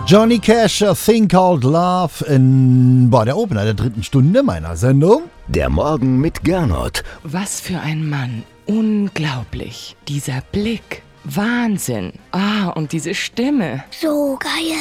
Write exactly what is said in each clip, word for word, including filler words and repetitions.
Johnny Cash, A Thing Called Love in boah, der Opener der dritten Stunde meiner Sendung. Der Morgen mit Gernot. Was für ein Mann. Unglaublich. Dieser Blick. Wahnsinn. Ah, und diese Stimme. So geil.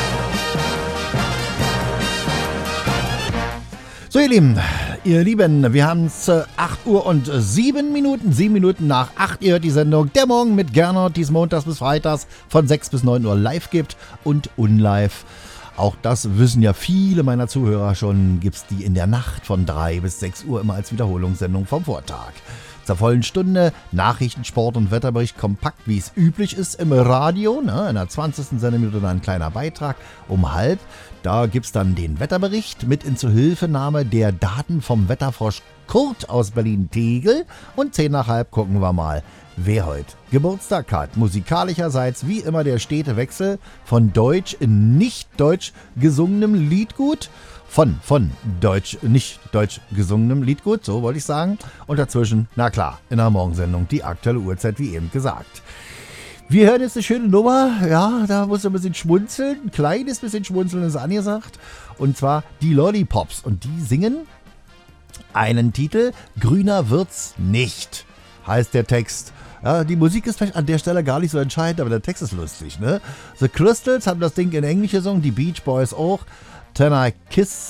So, ihr Lieben, ihr Lieben, wir haben es äh, acht Uhr und sieben Minuten, sieben Minuten nach acht. Ihr hört die Sendung Der Morgen mit Gernot, die es montags bis freitags von sechs bis neun Uhr live gibt und unlive. Auch das wissen ja viele meiner Zuhörer schon, gibt es die in der Nacht von drei bis sechs Uhr immer als Wiederholungssendung vom Vortag. Zur vollen Stunde Nachrichten, Sport und Wetterbericht kompakt, wie es üblich ist im Radio. Ne? In der zwanzigsten Sendeminute dann ein kleiner Beitrag um halb. Da gibt es dann den Wetterbericht mit in Zuhilfenahme der Daten vom Wetterfrosch Kurt aus Berlin-Tegel. Und zehn nach halb gucken wir mal, wer heute Geburtstag hat. Musikalischerseits wie immer der stete Wechsel von Deutsch in nicht deutsch gesungenem Liedgut. Von, von Deutsch, nicht deutsch gesungenem Liedgut, so wollte ich sagen. Und dazwischen, na klar, in der Morgensendung die aktuelle Uhrzeit, wie eben gesagt. Wir hören jetzt eine schöne Nummer, ja, da muss ein bisschen schmunzeln, ein kleines bisschen schmunzeln ist angesagt. Und zwar die Lollipops. Und die singen einen Titel, Grüner wird's nicht, heißt der Text. Ja, die Musik ist vielleicht an der Stelle gar nicht so entscheidend, aber der Text ist lustig, ne? The Crystals haben das Ding in Englisch gesungen, die Beach Boys auch. Can I Kiss